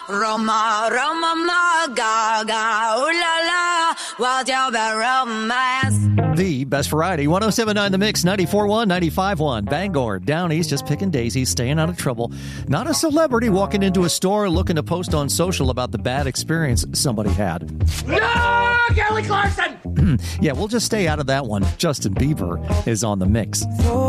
Roma, Roma, ma, gaga, ooh la la, what's your romance? The best variety, 107.9 The Mix, 94.1, 95.1. Bangor, down east, just picking daisies, staying out of trouble. Not a celebrity walking into a store looking to post on social about the bad experience somebody had. No, Kelly Clarkson! Yeah, we'll just stay out of that one. Justin Bieber is on The Mix.